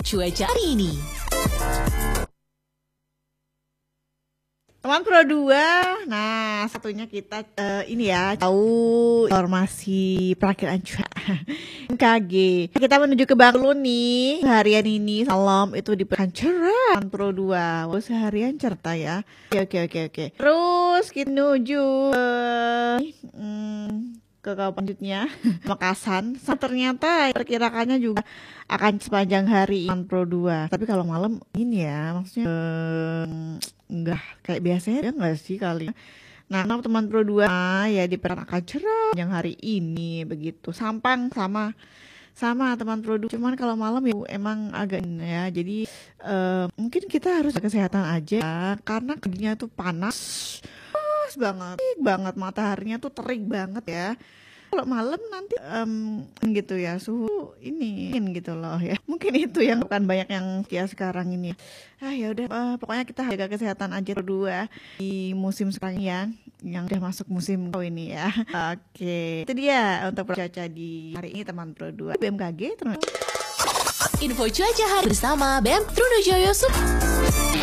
cuaca hari ini. Teman Pro 2, nah satunya kita ini ya, tahu informasi perakiraan cuaca BMKG. Kita menuju ke Bengkulu nih, harian ini malam itu diperkirakan cerah. Teman Pro 2, seharian cerah ya. Oke. Terus kita menuju ke selanjutnya Makassar. Ternyata perkirakannya juga akan sepanjang hari Teman Pro 2. Tapi kalau malam ini ya, maksudnya enggak kayak biasanya ya enggak sih kali. Nah, Teman Pro 2 ya diperkirakan cerah yang hari ini begitu. Sampang sama Teman Pro 2. Cuman kalau malam ya emang agak ya. Jadi mungkin kita harus jaga kesehatan aja karena kerjanya tuh panas banget mataharinya tuh terik banget ya. Kalau malam nanti gitu ya suhu ini gitu loh ya. Mungkin itu yang bukan banyak yang ya sekarang ini. Ya udah pokoknya kita jaga kesehatan aja berdua di musim sekarang ya, yang udah masuk musim ini ya. Oke, itu dia untuk cuaca di hari ini Teman Pro 2 BMKG. Info cuaca hari bersama BM Trunojoyo